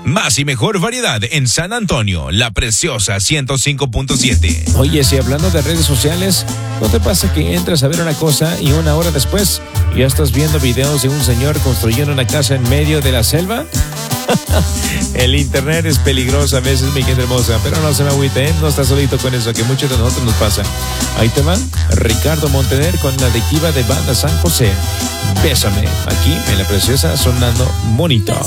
Más y mejor variedad en San Antonio, La Preciosa 105.7. Oye, si hablando de redes sociales, ¿no te pasa que entras a ver una cosa y una hora después ya estás viendo videos de un señor construyendo una casa en medio de la selva? El internet es peligroso a veces, mi gente hermosa, pero no se me agüite, ¿eh? No estás solito con eso, que muchos de nosotros nos pasa. Ahí te va Ricardo Montaner con la adictiva de Banda San José. Bésame, aquí en La Preciosa sonando bonito.